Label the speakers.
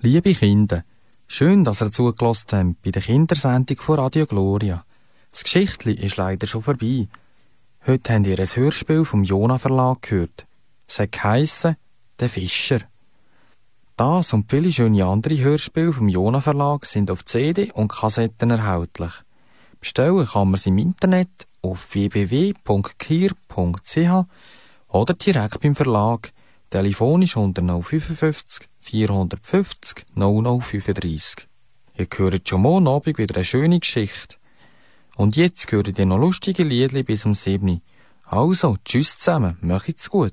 Speaker 1: Liebe Kinder, schön, dass ihr zugelassen habt bei der Kindersendung von Radio Gloria. Das Geschichtli ist leider schon vorbei. Heute habt ihr ein Hörspiel vom Jona Verlag gehört. Es hat geheissen «Der Fischer». Das und viele schöne andere Hörspiele vom Jona Verlag sind auf CD und Kassetten erhältlich. Bestellen kann man sie im Internet auf www.kir.ch oder direkt beim Verlag, telefonisch unter 055 450 0035. Ihr hört schon morgen Abend wieder eine schöne Geschichte. Und jetzt hört ihr noch lustige Liedli bis um 7 Uhr. Also, tschüss zusammen, macht's gut.